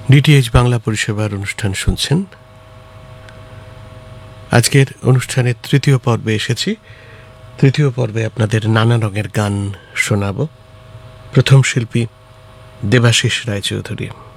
DTH Bangla পরিষেবার অনুষ্ঠান শুনছেন। আজকের অনুষ্ঠানের তৃতীয় পর্বে এসেছি। তৃতীয় পর্বে আপনাদের নানা রঙের গান শোনাব। প্রথম শিল্পী দেবাশিস রায়চৌধুরী।